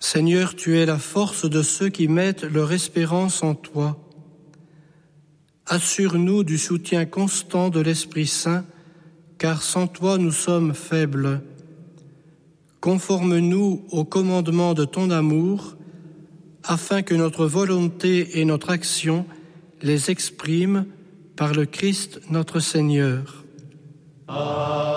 Seigneur, tu es la force de ceux qui mettent leur espérance en toi. Assure-nous du soutien constant de l'Esprit Saint, car sans toi nous sommes faibles. Conforme-nous au commandement de ton amour, afin que notre volonté et notre action les expriment par le Christ notre Seigneur. Amen.